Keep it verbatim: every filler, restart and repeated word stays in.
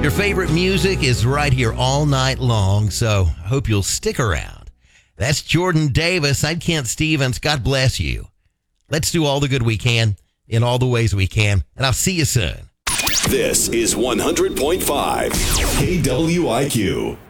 Your favorite music is right here all night long, so I hope you'll stick around. That's Jordan Davis. I'm Kent Stevens. God bless you. Let's do all the good we can in all the ways we can, and I'll see you soon. This is one hundred point five K W I Q.